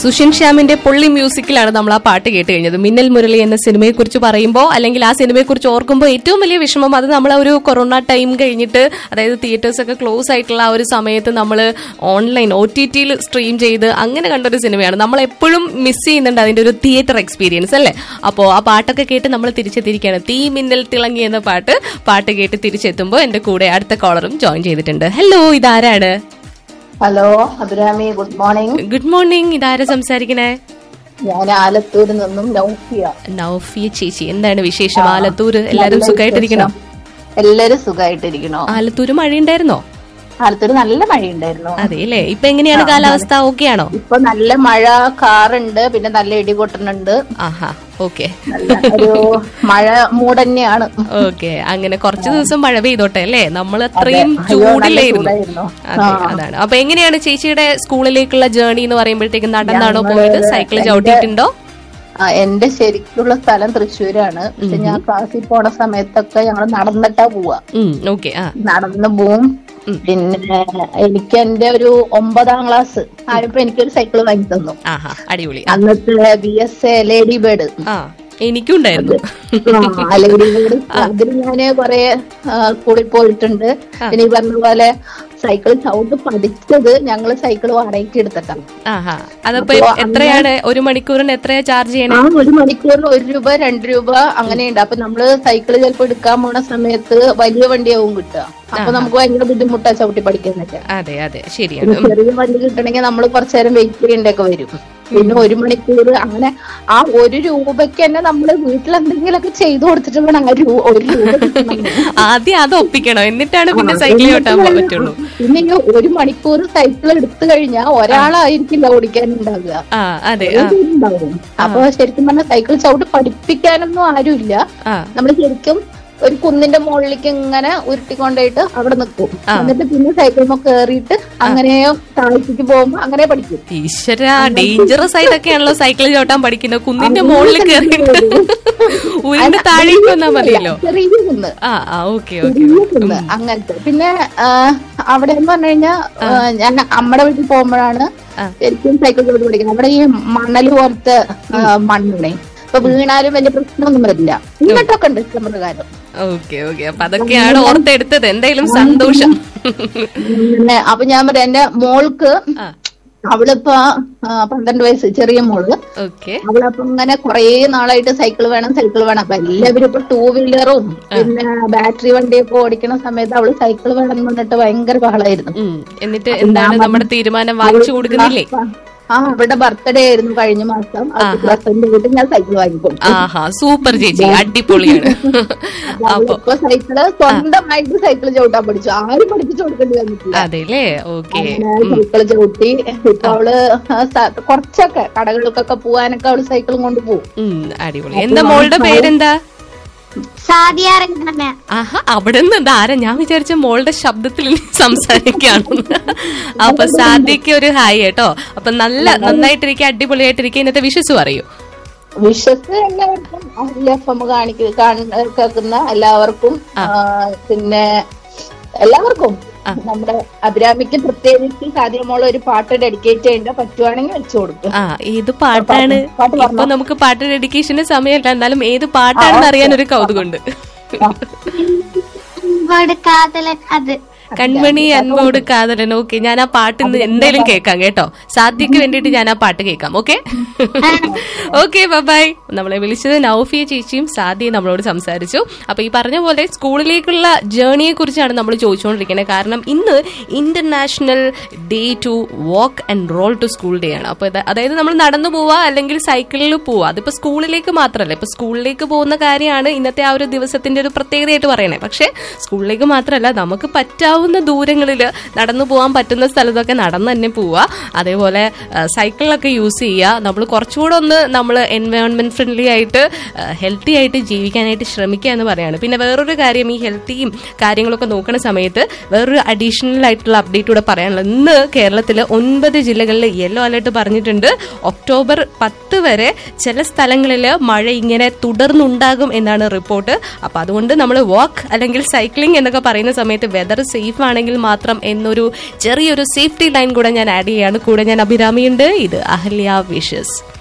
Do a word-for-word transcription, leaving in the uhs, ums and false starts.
സുഷിൻ ശ്യാമിന്റെ പൊള്ളി മ്യൂസിക്കിലാണ് നമ്മൾ ആ പാട്ട് കേട്ട് കഴിഞ്ഞത്. മിന്നൽ മുരളി എന്ന സിനിമയെ കുറിച്ച് പറയുമ്പോൾ അല്ലെങ്കിൽ ആ സിനിമയെ കുറിച്ച് ഓർക്കുമ്പോൾ ഏറ്റവും വലിയ വിഷമം അത് നമ്മൾ ഒരു കൊറോണ ടൈം കഴിഞ്ഞിട്ട്, അതായത് തിയേറ്റേഴ്സ് ഒക്കെ ക്ലോസ് ആയിട്ടുള്ള ആ ഒരു സമയത്ത് നമ്മൾ ഓൺലൈൻ ഒ ടി ടിയിൽ സ്ട്രീം ചെയ്ത് അങ്ങനെ കണ്ടൊരു സിനിമയാണ്. നമ്മൾ എപ്പോഴും മിസ് ചെയ്യുന്നുണ്ട് അതിന്റെ ഒരു തിയേറ്റർ എക്സ്പീരിയൻസ് അല്ലേ. അപ്പോൾ ആ പാട്ടൊക്കെ കേട്ട് നമ്മൾ തിരിച്ചെത്തിയിരിക്കുകയാണ്. തീ മിന്നൽ തിളങ്ങി എന്ന പാട്ട് പാട്ട് കേട്ട് തിരിച്ചെത്തുമ്പോൾ എന്റെ കൂടെ അടുത്ത കോളറും ജോയിൻ ചെയ്തിട്ടുണ്ട്. ഹലോ, ഇതാരാണ്? Hello Abhirami, good morning. Good morning. ഇതാരാ സംസാരിക്കണേ? ഞാൻ ആലത്തൂരിൽ നിന്നും നൗഫിയ. നൗഫിയ ചേച്ചി, എന്താണ് വിശേഷം? ആലത്തൂര് എല്ലാരും സുഖമായിട്ടിരിക്കണോ? എല്ലാരും സുഖമായിട്ടിരിക്കണോ? ആലത്തൂര് മഴയുണ്ടായിരുന്നോ? ആലത്തൂര് നല്ല മഴയുണ്ടായിരുന്നു. അതെല്ലേ. ഇപ്പൊ എങ്ങനെയാണ് കാലാവസ്ഥ? ഓക്കെ ആണോ? ഇപ്പൊ നല്ല മഴ, കാറുണ്ട്, പിന്നെ നല്ല ഇടി പൊട്ടുന്നുണ്ട്. ആഹാ, ഓക്കെ. ഒരു മഴ മൂഡ് തന്നെയാണ്. ഓക്കെ, അങ്ങനെ കുറച്ചു ദിവസം മഴ പെയ്തോട്ടെ അല്ലേ. നമ്മൾ അത്രയും ചൂടിലായിരുന്നു. അതെ, അതാണ്. അപ്പൊ എങ്ങനെയാണ് ചേച്ചിയുടെ സ്കൂളിലേക്കുള്ള ജേർണി എന്ന് പറയുമ്പോഴത്തേക്ക് നടന്നാണോ പോയത്? സൈക്കിൾ ചവിട്ടിയിട്ടുണ്ടോ? എന്റെ ശരിക്കുള്ള സ്ഥലം തൃശ്ശൂരാണ്. പക്ഷെ ഞാൻ ക്ലാസ്സിൽ പോണ സമയത്തൊക്കെ ഞങ്ങൾ നടന്നിട്ടാ പോവാ. നടന്ന് പോവും. പിന്നെ എനിക്ക് എന്റെ ഒരു ഒമ്പതാം ക്ലാസ് ആയപ്പോ എനിക്കൊരു സൈക്കിൾ വാങ്ങി തന്നു. അടിപൊളി. അന്നത്തെ B S A lady bird എനിക്കുണ്ടായിരുന്നു. ലേഡി ബേർഡ് അതിൽ ഞാന് കൊറേ സ്കൂളിൽ പോയിട്ടുണ്ട്. പിന്നെ ഈ പറഞ്ഞ പോലെ സൈക്കിൾ ചവിട്ട് പഠിച്ചത് ഞങ്ങള് സൈക്കിൾ വാടകയ്ക്ക് എടുത്തിട്ടാണ്. അതപ്പോ എത്രയാണ് ഒരു മണിക്കൂറിന് എത്രയാ ചാർജ് ചെയ്യണേ? ആ, ഒരു മണിക്കൂറിന് ഒരു രൂപ രണ്ട് രൂപ അങ്ങനെയുണ്ട്. അപ്പൊ നമ്മള് സൈക്കിൾ ചിലപ്പോ എടുക്കാൻ പോണ സമയത്ത് വലിയ വണ്ടിയാവും കിട്ടുക. അപ്പൊ നമുക്ക് ഭയങ്കര ബുദ്ധിമുട്ടാ ചവിട്ടി പഠിക്കാനൊക്കെ. അതെ അതെ, ശരിയാണ്. ചെറിയ വണ്ടി കിട്ടണമെങ്കിൽ നമ്മള് കുറച്ചു നേരം വെയിറ്റ് ചെയ്യേണ്ടൊക്കെ വരും. പിന്നെ ഒരു മണിക്കൂർ അങ്ങനെ ആ ഒരു രൂപയ്ക്ക് തന്നെ നമ്മള് വീട്ടിൽ എന്തെങ്കിലുമൊക്കെ ചെയ്തു കൊടുത്തിട്ട് വേണം ആ ഒരു രൂപ ആദ്യം അത് ഒപ്പിക്കണം, എന്നിട്ടാണ് പിന്നെ സൈക്കിൾ ഓട്ടാൻ പറ്റുള്ളൂ. പിന്നെ ഈ ഒരു മണിക്കൂർ സൈക്കിൾ എടുത്തു കഴിഞ്ഞാൽ ഒരാളായിരിക്കില്ല ഓടിക്കാനുണ്ടാവുക, ഉണ്ടാവും. അപ്പൊ ശരിക്കും പറഞ്ഞാൽ സൈക്കിൾ ചവിട്ട് പഠിപ്പിക്കാനൊന്നും ആരുമില്ല. നമ്മള് ശരിക്കും ഒരു കുന്നിന്റെ മുകളിലേക്ക് ഇങ്ങനെ ഉരുട്ടിക്കൊണ്ടായിട്ട് അവിടെ നിൽക്കും. എന്നിട്ട് പിന്നെ സൈക്കിളിൽ കയറിയിട്ട് അങ്ങനെ താഴ്ചക്ക് പോകുമ്പോ അങ്ങനെ പഠിക്കും. ഈശ്വര, ഡേഞ്ചറസ് ആയിട്ടൊക്കെയാണല്ലോ സൈക്കിൾ ചവിട്ടാൻ പഠിക്കുന്നത്. കുന്നിന്റെ മുകളിൽ കയറിയിട്ട് ഉരുണ്ട് താഴേക്ക് വന്നാൽ മതിയല്ലോ. ചെറിയ കുന്ന്, ചെറിയ കുന്ന് അങ്ങനത്തെ. പിന്നെ അവിടെ എന്ന് പറഞ്ഞു കഴിഞ്ഞാൽ ഞാൻ അമ്മയുടെ വീട്ടിൽ പോകുമ്പോഴാണ് ശരിക്കും സൈക്കിൾ ചവിട്ട് പഠിക്കുന്നത്. അവിടെ ഈ മണല് പോലത്തെ മണ്ണുണ്ടേ. അപ്പൊ വീണാലും വലിയ പ്രശ്നമൊന്നും വരില്ല. ഇങ്ങോട്ടൊക്കെ ഉണ്ട് ഇഷ്ടംപ്രകാരം. ഓക്കെ ഓക്കെ, അപ്പൊ അതൊക്കെയാണ് ഓർത്തെടുത്തത്. എന്തായാലും സന്തോഷം. അപ്പൊ ഞാൻ പറയാം, എന്റെ മോൾക്ക് അവളിപ്പോ പന്ത്രണ്ട് വയസ്സ്, ചെറിയ മോള്. അവളപ്പൊ ഇങ്ങനെ കൊറേ നാളായിട്ട് സൈക്കിൾ വേണം സൈക്കിൾ വേണം. അപ്പൊ എല്ലാവരും ഇപ്പൊ ടൂ വീലറും പിന്നെ ബാറ്ററി വണ്ടിയൊക്കെ ഓടിക്കുന്ന സമയത്ത് അവള് സൈക്കിൾ വേണം എന്ന് പറഞ്ഞിട്ട് ഭയങ്കര ബഹളായിരുന്നു. എന്നിട്ട് എന്താണ് നമ്മുടെ തീരുമാനം? വാങ്ങിച്ചു കൊടുക്കുന്നില്ലേ? ആ, അവരുടെ ബർത്ത്ഡേ ആയിരുന്നു കഴിഞ്ഞ മാസം. പ്രസന്റ് ആയിട്ട് ഞാൻ സൈക്കിൾ വാങ്ങിക്കും. സൂപ്പർ ചേച്ചി, അടിപൊളിയാണ്. അപ്പൊ സൈക്കിള് സ്വന്തമായിട്ട് സൈക്കിൾ ചവിട്ടാൻ പഠിച്ചു. ആരും പഠിപ്പിച്ചു കൊടുക്കേണ്ടി വന്നിട്ടില്ല. അതെല്ലേ, ഓക്കെ. സൈക്കിള് ചവിട്ടി ഇപ്പൊ അവള് കുറച്ചൊക്കെ കടകൾക്കൊക്കെ പോവാനൊക്കെ അവള് സൈക്കിളും കൊണ്ട് പോകും. അടിപൊളി. എന്താ മോളുടെ പേരെന്താ? ആഹാ, അവിടെ നിന്ന് ധാര ഞാൻ വിചാരിച്ച മോളുടെ ശബ്ദത്തിൽ സംസാരിക്കാണ്. അപ്പൊ സാധ്യക്ക് ഒരു ഹായ് കേട്ടോ. അപ്പൊ നല്ല നന്നായിട്ടിരിക്കുക, അടിപൊളിയായിട്ടിരിക്കുക. ഇന്നത്തെ വിഷസ് പറയൂ. വിഷസ് എല്ലാവർക്കും കേൾക്കുന്ന എല്ലാവർക്കും, പിന്നെ എല്ലാവർക്കും നമ്മുടെ അഭിരാമിക്ക് പ്രത്യേകിച്ച് സാധ്യമോളെ ഒരു പാട്ട് ഡെഡിക്കേറ്റ് ചെയ്യേണ്ട പറ്റുവാണെങ്കിൽ വെച്ചു കൊടുക്കും. ആ, ഏത് പാട്ടാണ്? ഇപ്പൊ നമുക്ക് പാട്ട് ഡെഡിക്കേഷന് സമയമല്ല, എന്നാലും ഏത് പാട്ടാണെന്ന് അറിയാൻ ഒരു കൗതുകമുണ്ട്. കൺമണി അൻപോട് കാതലൻ. ഓക്കെ, ഞാൻ ആ പാട്ട് ഇന്ന് എന്തായാലും കേൾക്കാം കേട്ടോ. സാധ്യക്ക് വേണ്ടിയിട്ട് ഞാൻ ആ പാട്ട് കേൾക്കാം. Okay okay, by. നമ്മളെ വിളിച്ചത് നൗഫിയ ചേച്ചിയും സാധ്യയും നമ്മളോട് സംസാരിച്ചു. അപ്പൊ ഈ പറഞ്ഞ പോലെ സ്കൂളിലേക്കുള്ള ജേർണിയെ കുറിച്ചാണ് നമ്മൾ ചോദിച്ചുകൊണ്ടിരിക്കുന്നത്. കാരണം ഇന്ന് international day to walk and role to school day ആണ്. അപ്പൊ അതായത് നമ്മൾ നടന്നു പോവാ അല്ലെങ്കിൽ സൈക്കിളിൽ പോവാ. അതിപ്പോ സ്കൂളിലേക്ക് മാത്രമല്ല, ഇപ്പൊ സ്കൂളിലേക്ക് പോകുന്ന കാര്യമാണ് ഇന്നത്തെ ആ ഒരു ദിവസത്തിന്റെ ഒരു പ്രത്യേകതയായിട്ട് പറയണേ. പക്ഷെ സ്കൂളിലേക്ക് മാത്രമല്ല, നമുക്ക് പറ്റാവുന്ന ദൂരങ്ങളിൽ നടന്നു പോകാൻ പറ്റുന്ന സ്ഥലത്തൊക്കെ നടന്ന് തന്നെ പോവുക. അതേപോലെ സൈക്കിളൊക്കെ യൂസ് ചെയ്യുക. നമ്മൾ കുറച്ചുകൂടെ ഒന്ന് നമ്മൾ എൻവയോൺമെന്റ് ഫ്രണ്ട്ലി ആയിട്ട് ഹെൽത്തി ആയിട്ട് ജീവിക്കാനായിട്ട് ശ്രമിക്കുക എന്ന് പറയാണ്. പിന്നെ വേറൊരു കാര്യം, ഈ ഹെൽത്തിയും കാര്യങ്ങളൊക്കെ നോക്കുന്ന സമയത്ത് വേറൊരു അഡീഷണൽ ആയിട്ടുള്ള അപ്ഡേറ്റ് കൂടെ പറയാനുള്ളത്. ഇന്ന് കേരളത്തിൽ ഒൻപത് ജില്ലകളിൽ യെല്ലോ അലർട്ട് പറഞ്ഞിട്ടുണ്ട്. ഒക്ടോബർ പത്ത് വരെ ചില സ്ഥലങ്ങളിൽ മഴ ഇങ്ങനെ തുടർന്നുണ്ടാകും എന്നാണ് റിപ്പോർട്ട്. അപ്പൊ അതുകൊണ്ട് നമ്മൾ വാക്ക് അല്ലെങ്കിൽ സൈക്ലിംഗ് എന്നൊക്കെ പറയുന്ന സമയത്ത് വെതർ സേഫ് സേഫ് ആണെങ്കിൽ മാത്രം എന്നൊരു ചെറിയൊരു സേഫ്റ്റി ലൈൻ കൂടെ ഞാൻ ആഡ് ചെയ്യാണ്. കൂടെ ഞാൻ അഭിരാമിയുണ്ട്. ഇത് അഹല്യ വിഷസ്.